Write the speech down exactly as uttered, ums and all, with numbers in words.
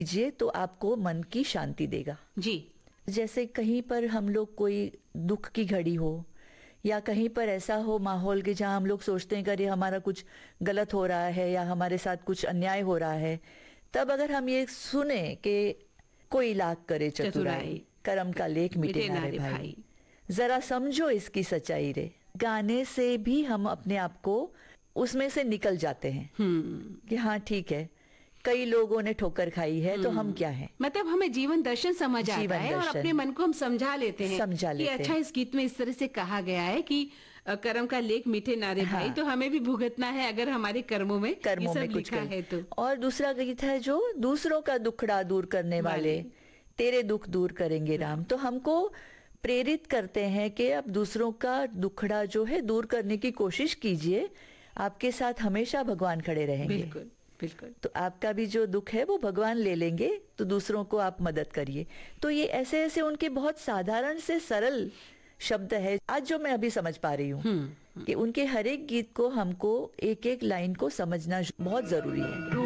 कीजिए तो आपको मन की शांति देगा। जी। जैसे कहीं पर हम लोग कोई दुख की घड़ी हो या कहीं पर ऐसा हो माहौल के जहां हम लोग सोचते हैं कि अरे हमारा कुछ गलत हो रहा है या हमारे साथ कुछ अन्याय हो रहा है, तब अगर हम ये सुने कि कोई लाख करे चतुराई, कर्म का लेख मिटे ना रे भाई, जरा समझो इसकी सच्चाई रे, गाने से भी हम अपने आप को उसमें से निकल जाते हैं कि हाँ ठीक है, कई लोगों ने ठोकर खाई है तो हम क्या हैं। मतलब हमें जीवन दर्शन समझ आता जीवन है और दर्शन। अपने मन को हम समझा लेते हैं समझा कि लेते अच्छा हैं। इस गीत में इस तरह से कहा गया है कि अ, कर्म का लेख मीठे नारे भाई, हाँ। तो हमें भी भुगतना है अगर हमारे कर्मों में कर्मों ये सब में कुछ लिखा कर- है तो। और दूसरा गीत है जो दूसरों का दुखड़ा दूर करने वाले, तेरे दुख दूर करेंगे राम। तो हमको प्रेरित करते हैं कि अब दूसरों का दुखड़ा जो है दूर करने की कोशिश कीजिए, आपके साथ हमेशा भगवान खड़े रहेंगे। बिल्कुल बिल्कुल। तो आपका भी जो दुख है वो भगवान ले लेंगे, तो दूसरों को आप मदद करिए। तो ये ऐसे ऐसे उनके बहुत साधारण से सरल शब्द है आज जो मैं अभी समझ पा रही हूँ कि उनके हर एक गीत को हमको एक एक लाइन को समझना बहुत जरूरी है।